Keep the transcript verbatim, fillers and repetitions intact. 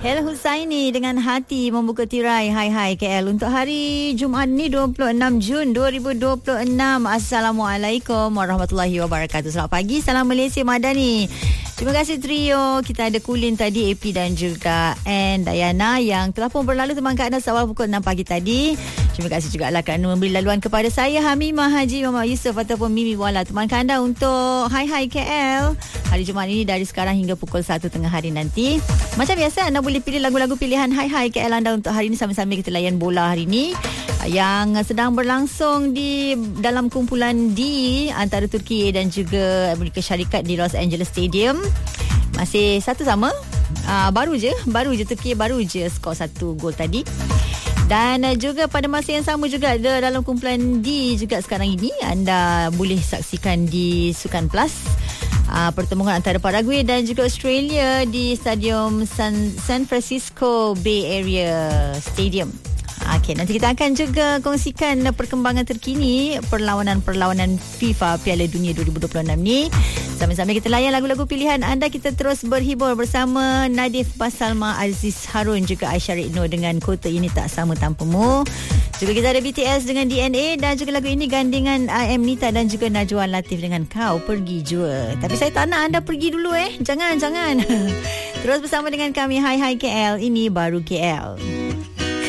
Hel Husaini dengan hati membuka tirai. Hai hai K L untuk hari Jumaat ni dua puluh enam Jun dua ribu dua puluh enam. Assalamualaikum warahmatullahi wabarakatuh. Selamat pagi, salam Malaysia Madani. Terima kasih trio. Kita ada Kulin tadi, A P dan juga Anne Dayana yang telah pun berlalu temankan anda awal pukul enam pagi tadi. Terima kasih juga lah kerana memberi laluan kepada saya, Hamimah Haji Muhammad Yusof ataupun Mimi Wala, temankan anda untuk Hai Hai K L hari Jumaat ini dari sekarang hingga pukul satu tengah hari nanti. Macam biasa, anda boleh pilih lagu-lagu pilihan Hai Hai K L anda untuk hari ini sambil-sambil kita layan bola hari ini yang sedang berlangsung di dalam kumpulan D antara Turki dan juga Amerika Syarikat di Los Angeles Stadium. Masih satu sama. Uh, baru je, baru je Turki baru je skor satu gol tadi. Dan uh, juga pada masa yang sama juga dalam kumpulan D juga sekarang ini anda boleh saksikan di Sukan Plus uh, pertemuan antara Paraguay dan juga Australia di Stadium San, San Francisco Bay Area Stadium. Okey, nanti kita akan juga kongsikan perkembangan terkini perlawanan-perlawanan FIFA Piala Dunia dua ribu dua puluh enam ni. Sambil-sambil kita layan lagu-lagu pilihan anda, kita terus berhibur bersama Nadif Basalma, Aziz Harun juga Aisyah Ridno dengan Kota Ini Tak Sama Tanpamu. Juga kita ada B T S dengan D N A dan juga lagu ini gandingan I Am Nita dan juga Najwa Latif dengan Kau Pergi Jua. Tapi saya tak nak anda pergi dulu eh. Jangan, jangan. Terus bersama dengan kami Hai Hai K L, ini baru K L.